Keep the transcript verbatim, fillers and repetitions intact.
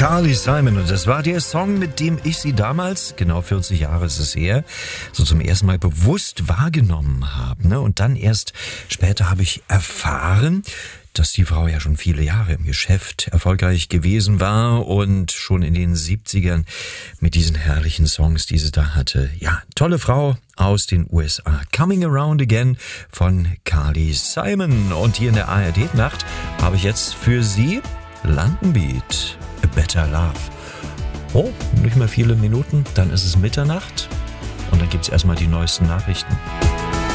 Carly Simon, und das war der Song, mit dem ich sie damals, genau vierzig Jahre ist es her, so zum ersten Mal bewusst wahrgenommen habe. Ne? Und dann erst später habe ich erfahren, dass die Frau ja schon viele Jahre im Geschäft erfolgreich gewesen war und schon in den siebzigern mit diesen herrlichen Songs, die sie da hatte. Ja, tolle Frau aus den U S A. Coming Around Again von Carly Simon. Und hier in der A R D-Nacht habe ich jetzt für Sie London Beat, A Better Love. Oh, nicht mehr viele Minuten, dann ist es Mitternacht und dann gibt's erstmal die neuesten Nachrichten.